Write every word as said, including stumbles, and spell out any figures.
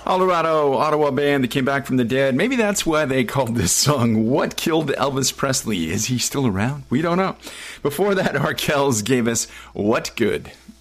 Colorado, Ottawa band that came back from the dead. Maybe that's why they called this song What Killed Elvis Presley? Is he still around? We don't know. Before that, Arkells gave us What Good?